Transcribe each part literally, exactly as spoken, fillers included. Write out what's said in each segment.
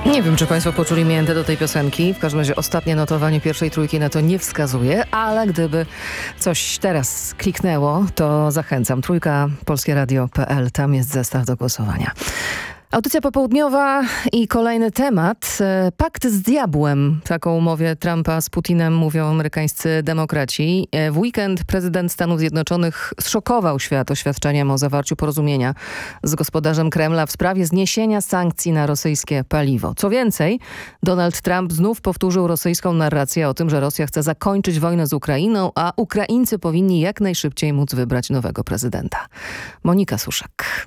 Nie wiem, czy Państwo poczuli miętę do tej piosenki. W każdym razie ostatnie notowanie pierwszej trójki na to nie wskazuje, ale gdyby coś teraz kliknęło, to zachęcam. Trójka polskie radio kropka p l. Tam jest zestaw do głosowania. Audycja popołudniowa i kolejny temat. Pakt z diabłem. Taką umowę Trumpa z Putinem mówią amerykańscy demokraci. W weekend prezydent Stanów Zjednoczonych zszokował świat oświadczeniem o zawarciu porozumienia z gospodarzem Kremla w sprawie zniesienia sankcji na rosyjskie paliwo. Co więcej, Donald Trump znów powtórzył rosyjską narrację o tym, że Rosja chce zakończyć wojnę z Ukrainą, a Ukraińcy powinni jak najszybciej móc wybrać nowego prezydenta. Monika Suszek.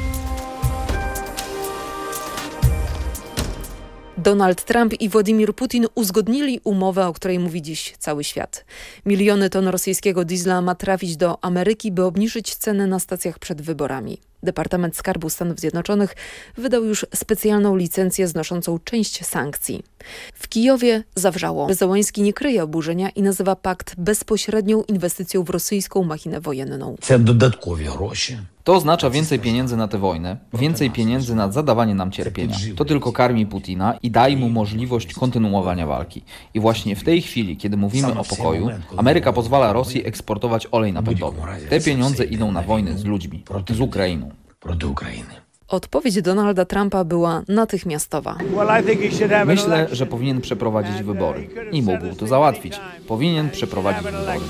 Donald Trump i Władimir Putin uzgodnili umowę, o której mówi dziś cały świat. Miliony ton rosyjskiego diesla ma trafić do Ameryki, by obniżyć ceny na stacjach przed wyborami. Departament Skarbu Stanów Zjednoczonych wydał już specjalną licencję znoszącą część sankcji. W Kijowie zawrzało. Zełenski nie kryje oburzenia i nazywa pakt bezpośrednią inwestycją w rosyjską machinę wojenną. To oznacza więcej pieniędzy na tę wojnę, więcej pieniędzy na zadawanie nam cierpienia. To tylko karmi Putina i daje mu możliwość kontynuowania walki. I właśnie w tej chwili, kiedy mówimy o pokoju, Ameryka pozwala Rosji eksportować olej napędowy. Te pieniądze idą na wojnę z ludźmi, z Ukrainą. Odpowiedź Donalda Trumpa była natychmiastowa. Myślę, że powinien przeprowadzić wybory. I mógł to załatwić. Powinien przeprowadzić wybory.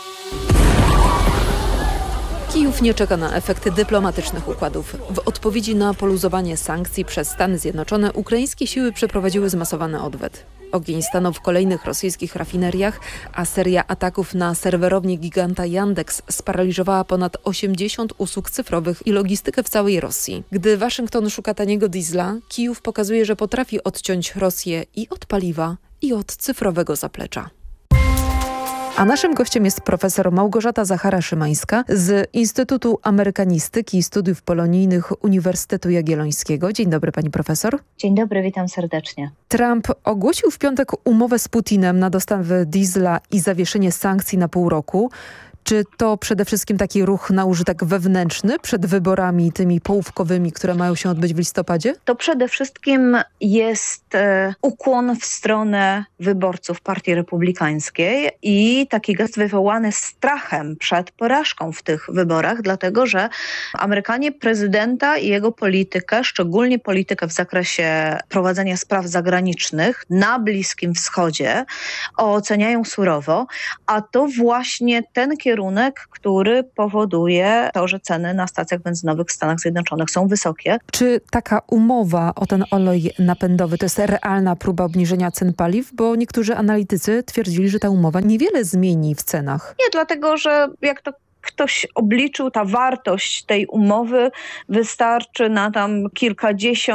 Kijów nie czeka na efekty dyplomatycznych układów. W odpowiedzi na poluzowanie sankcji przez Stany Zjednoczone ukraińskie siły przeprowadziły zmasowany odwet. Ogień stanął w kolejnych rosyjskich rafineriach, a seria ataków na serwerownię giganta Yandex sparaliżowała ponad osiemdziesiąt usług cyfrowych i logistykę w całej Rosji. Gdy Waszyngton szuka taniego diesla, Kijów pokazuje, że potrafi odciąć Rosję i od paliwa, i od cyfrowego zaplecza. A naszym gościem jest profesor Małgorzata Zachara-Szymańska z Instytutu Amerykanistyki i Studiów Polonijnych Uniwersytetu Jagiellońskiego. Dzień dobry, pani profesor. Dzień dobry, witam serdecznie. Trump ogłosił w piątek umowę z Putinem na dostawę diesla i zawieszenie sankcji na pół roku. Czy to przede wszystkim taki ruch na użytek wewnętrzny przed wyborami tymi połówkowymi, które mają się odbyć w listopadzie? To przede wszystkim jest e, ukłon w stronę wyborców Partii Republikańskiej i taki gest wywołany strachem przed porażką w tych wyborach, dlatego że Amerykanie prezydenta i jego politykę, szczególnie politykę w zakresie prowadzenia spraw zagranicznych na Bliskim Wschodzie, oceniają surowo, a to właśnie ten kierunek, który powoduje to, że ceny na stacjach benzynowych w Stanach Zjednoczonych są wysokie. Czy taka umowa o ten olej napędowy to jest realna próba obniżenia cen paliw? Bo niektórzy analitycy twierdzili, że ta umowa niewiele zmieni w cenach. Nie, dlatego że jak to ktoś obliczył, ta wartość tej umowy wystarczy na tam kilkadziesiąt